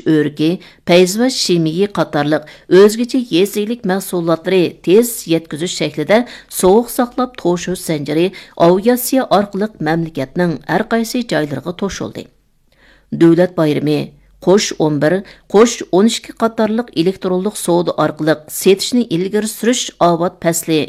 örgü, peyz va shimiyi qatarlıq özgəçə yesilik məhsullatları tez yetküzüş şəklində soğuq saqlab toşuş zənciri aviasiya arqılıq məmləkətinin hər qaysı joylarına toşuldu. Dövlət bayrami Qo'sh 11, Qo'sh 12 qatarlıq elektronluq savdo orqali setishni ilgari surish avod fasli